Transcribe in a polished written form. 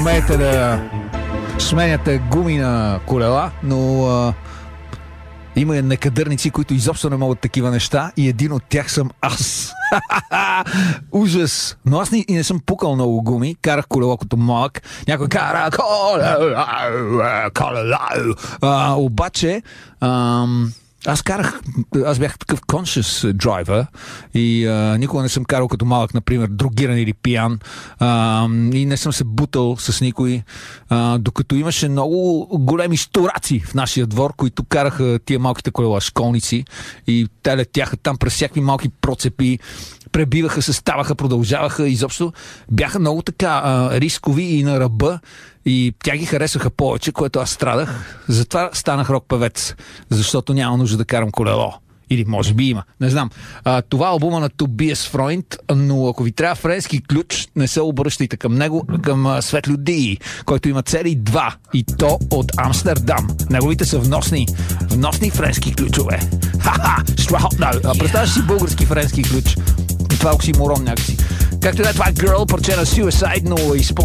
умеете да сменяте гуми на колела, но има некадърници, които изобщо не могат такива неща и един от тях съм аз. Ужас! Но аз не съм пукал много гуми, карах колело като малък. Някой кара колело. Обаче аз бях такъв conscious driver и никога не съм карал като малък, например, другиран или пиян, и не съм се бутал с никой, докато имаше много големи стораци в нашия двор, които караха тия малките колела, школници, и те летяха там през всякакви малки процепи, пребиваха се, ставаха, продължаваха, изобщо бяха много така рискови и на ръба, и тя ги харесваха повече, което аз страдах. Затова станах рок-певец, защото няма нужда да карам колело. Или може би има, не знам. Това е албума на Tobias Freund, но ако ви трябва френски ключ, не се обръщайте към него, към Светлю Ди, който има цели 2, и то от Амстердам. Неговите са вносни френски ключове. Ха-ха! Представяш си български френски ключ? Това е оксиморон някакси. Както и да, това е Girl, парче на Suicide, но